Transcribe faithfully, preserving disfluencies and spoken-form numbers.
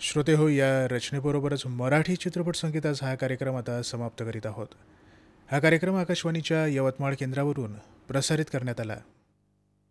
श्रोते हो, या रचनेबरोबरच मराठी चित्रपट संगीताचा हा कार्यक्रम आता समाप्त करीत आहोत. हा कार्यक्रम आकाशवाणीच्या यवतमाळ केंद्रावरून प्रसारित करण्यात आला.